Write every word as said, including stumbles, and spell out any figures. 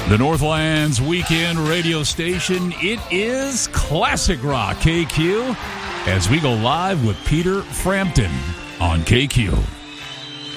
The Northlands Weekend radio station. It is Classic Rock K Q as we go live with Peter Frampton on K Q.